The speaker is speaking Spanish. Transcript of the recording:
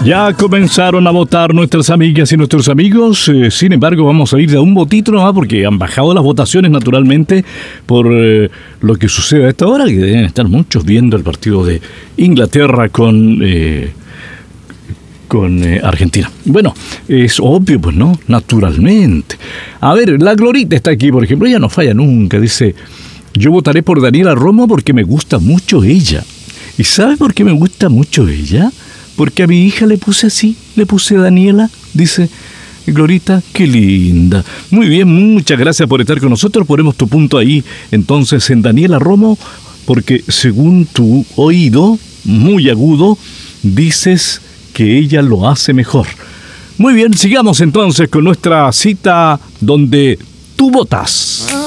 Ya comenzaron a votar nuestras amigas y nuestros amigos. Sin embargo, vamos a ir de a un votito nomás porque han bajado las votaciones naturalmente por lo que sucede a esta hora, que deben estar muchos viendo el partido de Inglaterra con Argentina. Bueno, es obvio, pues, ¿no? Naturalmente. A ver, la Glorita está aquí, por ejemplo. Ella no falla nunca. Dice, yo votaré por Daniela Romo porque me gusta mucho ella. ¿Y sabe por qué me gusta mucho ella? Porque a mi hija le puse así, le puse Daniela, dice Glorita, qué linda. Muy bien, muchas gracias por estar con nosotros. Ponemos tu punto ahí, entonces, en Daniela Romo, porque según tu oído, muy agudo, dices que ella lo hace mejor. Muy bien, sigamos entonces con nuestra cita donde tú votas.